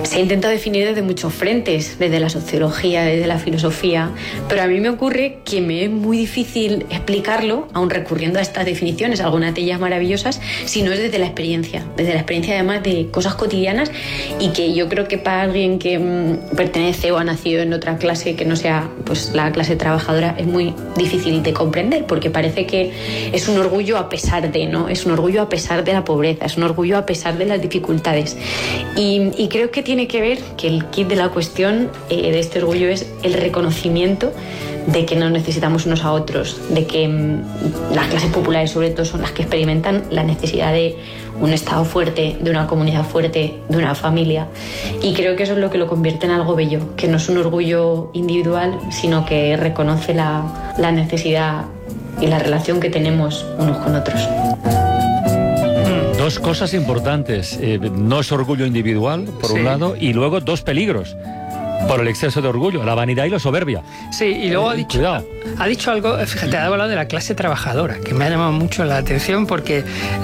se ha intentado definir desde muchos frentes, desde la sociología, desde la filosofía, pero a mí me ocurre que me es muy difícil explicarlo, aun recurriendo a estas definiciones, algunas de ellas maravillosas, si no es desde la experiencia además de cosas cotidianas, y que yo creo que para alguien que pertenece o ha nacido en otra clase que no sea pues la clase trabajadora es muy difícil de comprender, porque parece que es un orgullo a pesar de, ¿no? Es un orgullo a pesar de la pobreza, es un orgullo a pesar de las dificultades. Y creo que tiene que ver que el kit de la cuestión de este orgullo es el reconocimiento de que nos necesitamos unos a otros, de que las clases populares sobre todo son las que experimentan la necesidad de un Estado fuerte, de una comunidad fuerte, de una familia, y creo que eso es lo que lo convierte en algo bello, que no es un orgullo individual, sino que reconoce la necesidad y la relación que tenemos unos con otros. Dos cosas importantes, no es orgullo individual, por un lado, y luego dos peligros por el exceso de orgullo, la vanidad y la soberbia. Sí, y luego ha dicho algo, fíjate, ha hablado de la clase trabajadora, que me ha llamado mucho la atención porque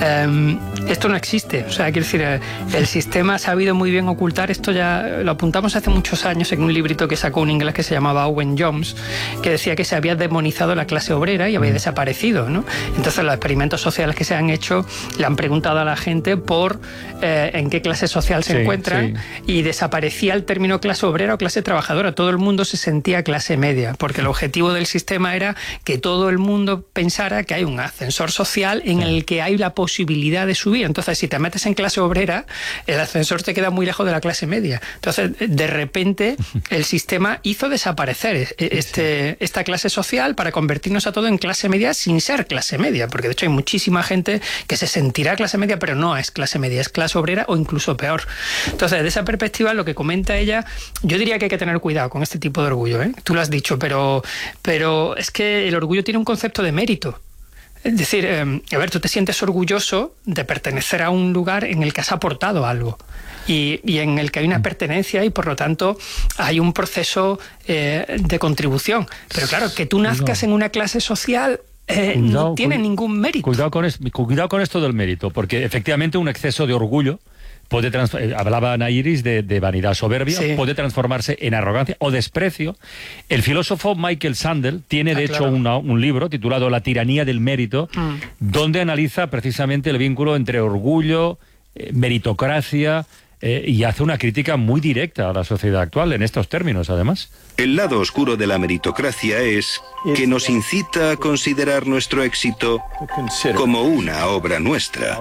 esto no existe. O sea, quiero decir, el sistema ha sabido muy bien ocultar esto, ya lo apuntamos hace muchos años en un librito que sacó un inglés que se llamaba Owen Jones, que decía que se había demonizado la clase obrera y había desaparecido, ¿no? Entonces los experimentos sociales que se han hecho le han preguntado a la gente por en qué clase social se encuentran, y desaparecía el término clase obrera o clase trabajadora. Todo el mundo se sentía clase media, porque el objetivo del sistema era que todo el mundo pensara que hay un ascensor social en el que hay la posibilidad de subir. Entonces, si te metes en clase obrera, el ascensor te queda muy lejos de la clase media. Entonces, de repente, el sistema hizo desaparecer esta clase social para convertirnos a todos en clase media sin ser clase media, porque de hecho hay muchísima gente que se sentirá clase media, pero no es clase media, es clase obrera o incluso peor. Entonces, de esa perspectiva, lo que comenta ella, yo diría que hay que tener cuidado con este tipo de orgullo, ¿eh? Tú lo has dicho, pero es que el orgullo tiene un concepto de mérito. Es decir, a ver, tú te sientes orgulloso de pertenecer a un lugar en el que has aportado algo y en el que hay una pertenencia y por lo tanto hay un proceso de contribución. Pero claro, que tú nazcas en una clase social no tiene ningún mérito. Cuidado con esto del mérito, porque efectivamente un exceso de orgullo puede hablaba Ana Iris de vanidad soberbia, puede transformarse en arrogancia o desprecio. El filósofo Michael Sandel tiene de hecho un libro titulado La tiranía del mérito, donde analiza precisamente el vínculo entre orgullo, meritocracia, y hace una crítica muy directa a la sociedad actual en estos términos, además. El lado oscuro de la meritocracia es que nos incita a considerar nuestro éxito como una obra nuestra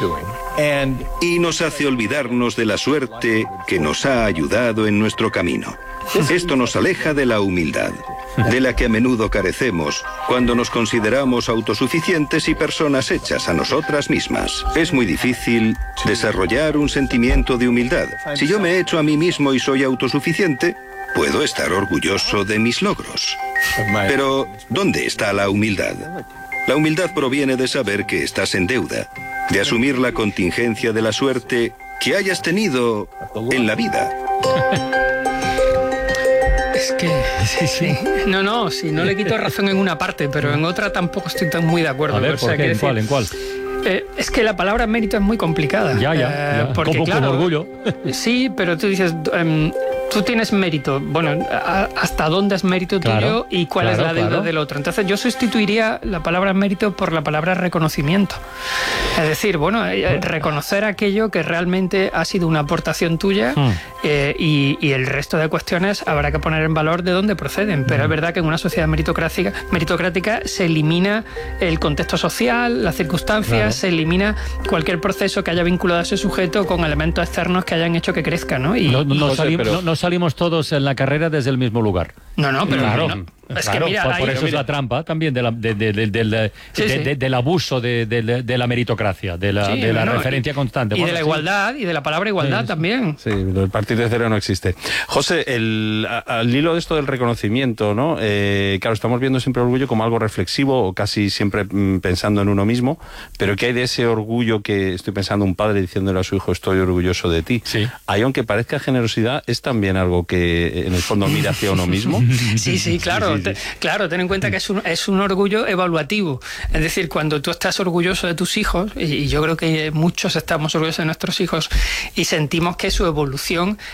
y nos hace olvidarnos de la suerte que nos ha ayudado en nuestro camino. Esto nos aleja de la humildad, de la que a menudo carecemos cuando nos consideramos autosuficientes y personas hechas a nosotras mismas. Es muy difícil desarrollar un sentimiento de humildad. Si yo me he hecho a mí mismo y soy autosuficiente, puedo estar orgulloso de mis logros. Pero, ¿dónde está la humildad? La humildad proviene de saber que estás en deuda, de asumir la contingencia de la suerte que hayas tenido en la vida. Es que, sí. No le quito razón en una parte, pero en otra tampoco estoy tan muy de acuerdo. A ver, ¿por qué? ¿En cuál? Es que la palabra mérito es muy complicada. Ya. Porque, como claro, con orgullo. Sí, pero tú dices, tú tienes mérito. Bueno, ¿hasta dónde es mérito tuyo y cuál es la deuda del otro? Entonces yo sustituiría la palabra mérito por la palabra reconocimiento. Es decir, reconocer aquello que realmente ha sido una aportación tuya y el resto de cuestiones habrá que poner en valor de dónde proceden. Pero es verdad que en una sociedad meritocrática se elimina el contexto social, las circunstancias, se elimina cualquier proceso que haya vinculado a ese sujeto con elementos externos que hayan hecho que crezca, ¿no? Y no salimos todos en la carrera desde el mismo lugar. No, pero claro. No. Es que mira, por eso es la trampa también del abuso de la meritocracia, de la referencia constante. Y de la igualdad, y de la palabra igualdad también. Sí, el partido de cero no existe. José, al hilo de esto del reconocimiento, ¿no? Claro, estamos viendo siempre el orgullo como algo reflexivo o casi siempre pensando en uno mismo, pero ¿qué hay de ese orgullo que estoy pensando un padre diciéndole a su hijo estoy orgulloso de ti? Sí. Ahí, aunque parezca generosidad, es también algo que en el fondo mira hacia uno mismo. Sí, claro. Claro, ten en cuenta que es un orgullo evaluativo. Es decir, cuando tú estás orgulloso de tus hijos, y yo creo que muchos estamos orgullosos de nuestros hijos, y sentimos que su evolución